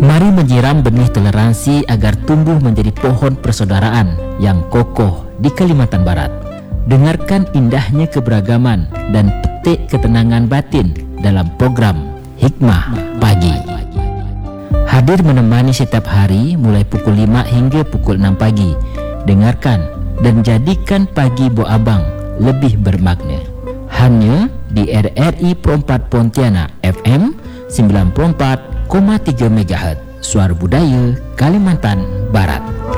Mari menyiram benih toleransi agar tumbuh menjadi pohon persaudaraan yang kokoh di Kalimantan Barat. Dengarkan indahnya keberagaman dan petik ketenangan batin dalam program Hikmah Pagi. Hadir menemani setiap hari mulai pukul 5 hingga pukul 6 pagi. Dengarkan dan jadikan pagi Bo Abang lebih bermakna. Hanya di RRI Pro 4 Pontianak FM 94,3 MHz, Suara Budaya Kalimantan Barat.